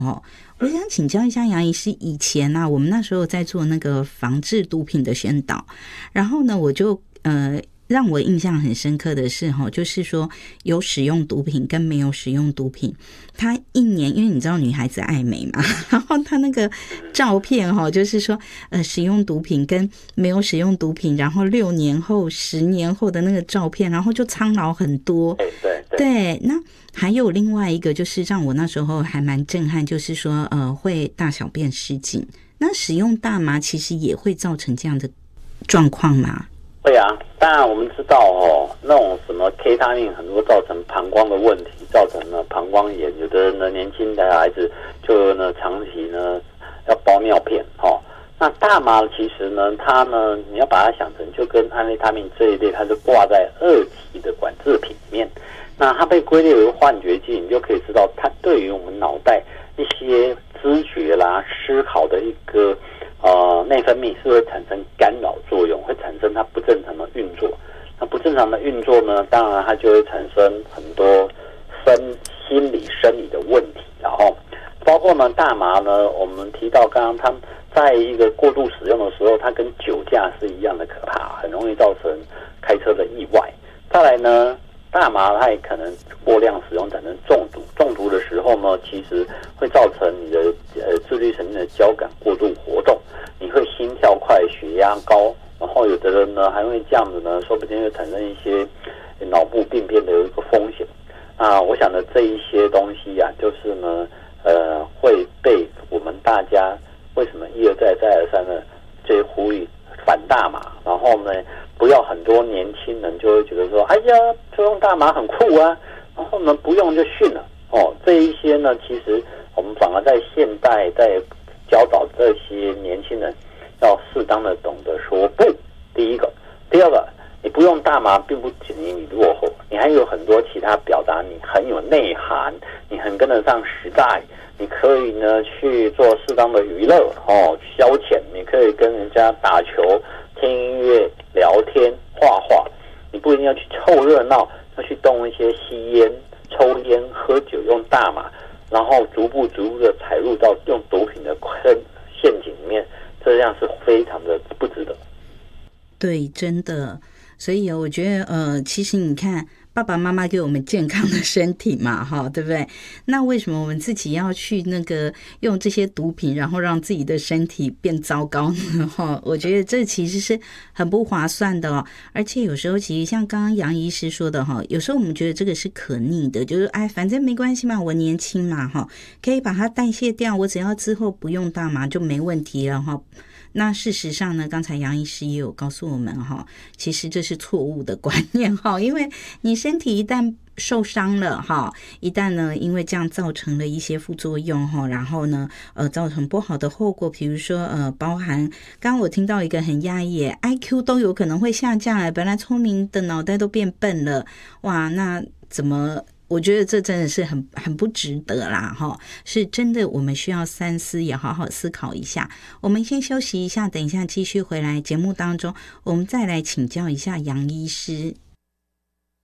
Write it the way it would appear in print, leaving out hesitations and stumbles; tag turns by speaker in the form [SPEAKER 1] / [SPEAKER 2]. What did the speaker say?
[SPEAKER 1] 我想请教一下杨医师，以前啊，我们那时候在做那个防治毒品的宣导，然后呢，我就让我印象很深刻的是就是说有使用毒品跟没有使用毒品，他一年，因为你知道女孩子爱美嘛，然后他那个照片就是说使用毒品跟没有使用毒品，然后6年后10年后的那个照片，然后就苍老很多。对，那还有另外一个就是让我那时候还蛮震撼，就是说会大小便失禁，那使用大麻其实也会造成这样的状况吗？
[SPEAKER 2] 会啊，当然我们知道那种什么 K 他命很多造成膀胱的问题，造成了膀胱炎，有的人呢年轻的孩子就呢长期呢要包尿片那大麻其实呢，它呢你要把它想成就跟安非他命这一类，它是挂在2级的管制品里面。那它被归类为幻觉剂，你就可以知道它对于我们脑袋一些知觉啦、思考的一个内分泌是会产生干扰作用，会产生它不正常的运作。那不正常的运作呢，当然它就会产生很多心理生理的问题。然后包括呢大麻呢，我们提到刚刚它在一个过度使用的时候，它跟酒驾是一样的可怕，很容易造成开车的意外。再来呢，大麻它也可能过量使用产生中毒，中毒的时候呢，其实会造成你的自律神经的交感过度活动，你会心跳快、血压高，然后有的人呢还会这样子呢，说不定会产生一些脑部病变的一个风险。我想呢这一些东西啊，就是呢会被我们大家为什么一而再再而三的这呼吁反大麻，然后呢不要很多年轻人就会觉得说，哎呀，就用大麻很酷啊，然后呢不用就训了这一些呢，其实我们反而在现代在教导这些年轻人要适当的懂得说不，第一个，第二个，你不用大麻并不仅因你落后，你还有很多其他表达你很有内涵，你很跟得上时代，你可以呢去做适当的娱乐消遣，你可以跟人家打球、听音乐、聊天、画画，你不一定要去凑热闹，要去动一些吸烟、抽烟、喝酒、用大麻，然后逐步的踩入到用毒品的陷阱里面，这样是非常的不值得。
[SPEAKER 1] 对，真的。所以我觉得其实你看爸爸妈妈给我们健康的身体嘛对不对？那为什么我们自己要去那个用这些毒品然后让自己的身体变糟糕呢我觉得这其实是很不划算的而且有时候其实像刚刚杨医师说的有时候我们觉得这个是可逆的，就是反正没关系嘛，我年轻嘛可以把它代谢掉，我只要之后不用大麻就没问题了那事实上呢，刚才杨医师也有告诉我们其实这是错误的观念因为你身体一旦受伤了一旦呢因为这样造成了一些副作用然后呢造成不好的后果，比如说包含刚刚我听到一个很压抑 IQ 都有可能会下降本来聪明的脑袋都变笨了，哇，那怎么我觉得这真的是很不值得啦是真的我们需要三思，也好好思考一下。我们先休息一下，等一下继续回来节目当中，我们再来请教一下杨医师。